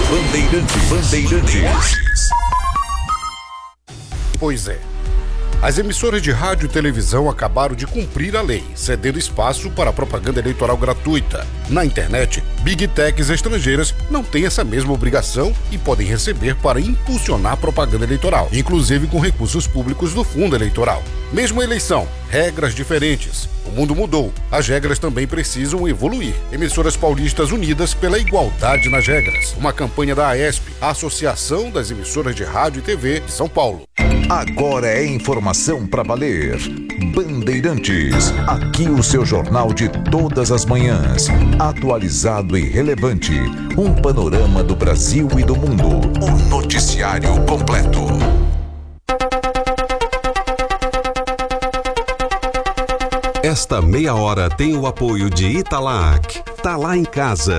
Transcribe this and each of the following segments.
Bandeirantes. Pois é. As emissoras de rádio e televisão acabaram de cumprir a lei, cedendo espaço para a propaganda eleitoral gratuita. Na internet, Big Techs estrangeiras não têm essa mesma obrigação e podem receber para impulsionar a propaganda eleitoral, inclusive com recursos públicos do fundo eleitoral. Mesmo a eleição, regras diferentes. O mundo mudou, as regras também precisam evoluir. Emissoras paulistas unidas pela igualdade nas regras. Uma campanha da AESP, a Associação das Emissoras de Rádio e TV de São Paulo. Agora é informação para valer. Bandeirantes, aqui o seu jornal de todas as manhãs, atualizado e relevante. Um panorama do Brasil e do mundo. O noticiário completo. Esta meia hora tem o apoio de Italac. Tá lá em casa.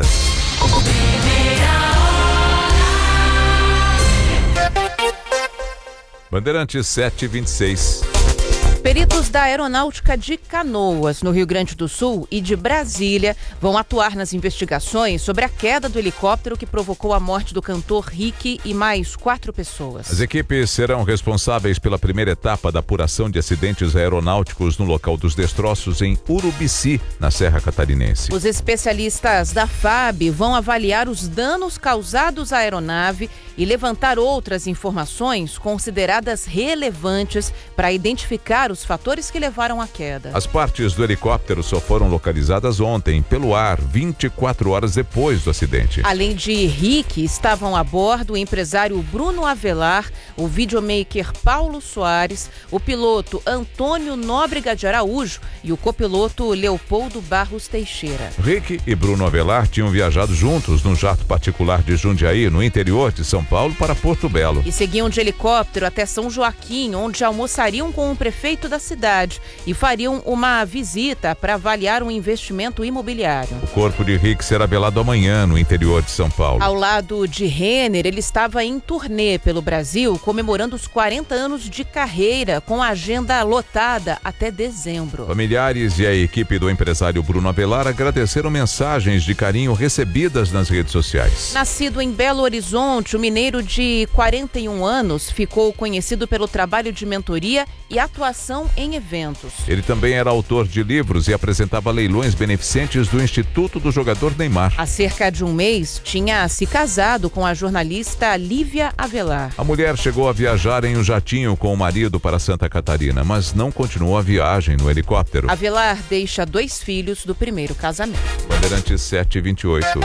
Bandeirantes 7h26. Peritos da Aeronáutica de Canoas, no Rio Grande do Sul, e de Brasília vão atuar nas investigações sobre a queda do helicóptero que provocou a morte do cantor Rick e mais 4 pessoas. As equipes serão responsáveis pela primeira etapa da apuração de acidentes aeronáuticos no local dos destroços em Urubici, na Serra Catarinense. Os especialistas da FAB vão avaliar os danos causados à aeronave e levantar outras informações consideradas relevantes para identificar os fatores que levaram à queda. As partes do helicóptero só foram localizadas ontem, pelo ar, 24 horas depois do acidente. Além de Rick, estavam a bordo o empresário Bruno Avelar, o videomaker Paulo Soares, o piloto Antônio Nóbrega de Araújo e o copiloto Leopoldo Barros Teixeira. Rick e Bruno Avelar tinham viajado juntos num jato particular de Jundiaí, no interior de São Paulo, para Porto Belo. E seguiam de helicóptero até São Joaquim, onde almoçariam com o prefeito da cidade e fariam uma visita para avaliar um investimento imobiliário. O corpo de Rick será velado amanhã no interior de São Paulo. Ao lado de Renner, ele estava em turnê pelo Brasil, comemorando os 40 anos de carreira, com a agenda lotada até dezembro. Familiares e a equipe do empresário Bruno Avelar agradeceram mensagens de carinho recebidas nas redes sociais. Nascido em Belo Horizonte, o mineiro de 41 anos ficou conhecido pelo trabalho de mentoria e atuação em eventos. Ele também era autor de livros e apresentava leilões beneficentes do Instituto do Jogador Neymar. Há cerca de um mês, tinha se casado com a jornalista Lívia Avelar. A mulher chegou a viajar em um jatinho com o marido para Santa Catarina, mas não continuou a viagem no helicóptero. Avelar deixa 2 filhos do primeiro casamento. Bandeirantes 7h28.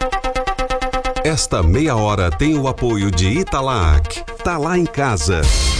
Esta meia hora tem o apoio de Italac. Tá lá em casa.